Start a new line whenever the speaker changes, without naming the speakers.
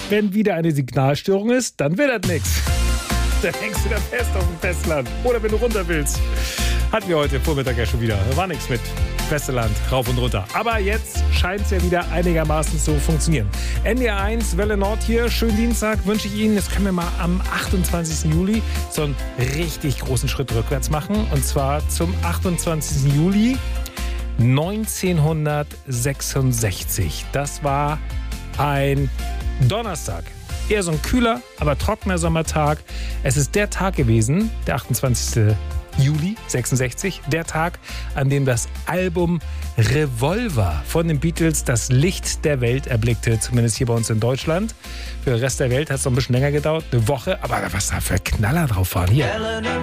Wenn wieder eine Signalstörung ist, dann wird das nichts. Dann hängst du da fest auf dem Festland. Oder wenn du runter willst. Hatten wir heute Vormittag ja schon wieder. Da war nichts mit Festland, rauf und runter. Aber jetzt scheint es ja wieder einigermaßen zu funktionieren. NDR 1, Welle Nord hier. Schönen Dienstag wünsche ich Ihnen. Jetzt können wir mal am 28. Juli so einen richtig großen Schritt rückwärts machen. Und zwar zum 28. Juli 1966. Das war ein Donnerstag. Eher so ein kühler, aber trockener Sommertag. Es ist der Tag gewesen, der 28. Juli 66, der Tag, an dem das Album Revolver von den Beatles das Licht der Welt erblickte, zumindest hier bei uns in Deutschland. Für den Rest der Welt hat es noch ein bisschen länger gedauert, eine Woche, aber was da für Knaller drauf waren hier.